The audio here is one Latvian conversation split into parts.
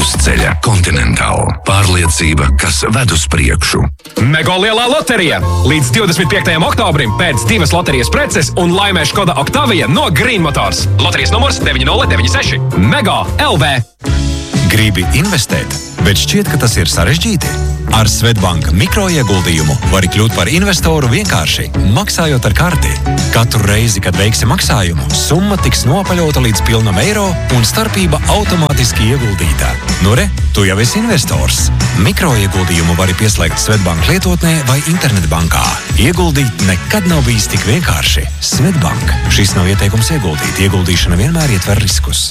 uz ceļa Continental. Pārliecība, kas ved uz priekšu. Mega lielā loterija! Līdz 25. oktobrim pēc 2 loterijas preces un laimē Škoda Octavia no Green Motors. Loterijas numurs 9096. Mega LV. Gribi investēt, bet šķiet, ka tas ir sarežģīti? Ar Svetbanka mikroieguldījumu vari kļūt par investoru vienkārši, maksājot ar karti. Katru reizi, kad veiksi maksājumu, summa tiks nopaļota līdz pilnam eiro un starpība automātiski ieguldītā. Nu re, tu jau esi investors. Mikroieguldījumu vari pieslēgt Svetbank lietotnē vai internetbankā. Ieguldīt nekad nav bijis tik vienkārši. Svetbank. Šis nav ieteikums ieguldīt. Ieguldīšana vienmēr ietver riskus.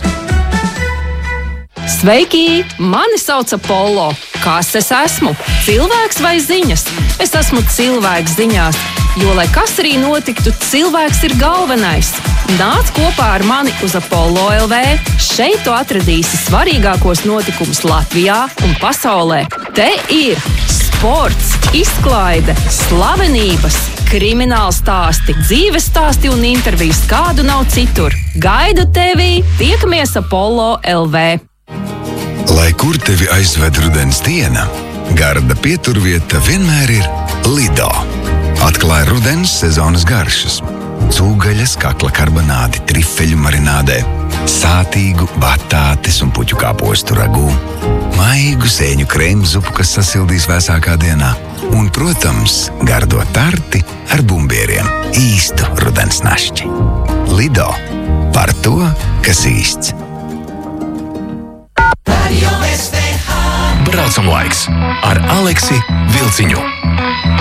Sveiki! Mani sauc Apollo. Kas es esmu? Cilvēks vai ziņas? Es esmu cilvēks ziņās, jo, lai kas arī notiktu, cilvēks ir galvenais. Nāc kopā ar mani uz Apollo LV. Šeit tu atradīsi svarīgākos notikumus Latvijā un pasaulē. Te ir sports, izklaide, slavenības, krimināla stāsti, dzīves stāsti un intervijas, kādu nav citur. Gaidu tevi! Tiekamies Apollo LV! Lai kur tevi aizved rudens diena, garda pieturvieta vienmēr ir Lido. Atklāj rudens sezonas garšas. Cūgaļas, kakla karbonādi, trifeļu marinādē, sātīgu batātes un puķu kāpostu ragū, maigu sēņu krēmu zupu, kas sasildīs vēsākā dienā, un, protams, gardo tarti ar bumbieriem. Īstu rudens našķi. Lido. Par to, kas īsts. Braucam laiks ar Aleksi Vilciņu.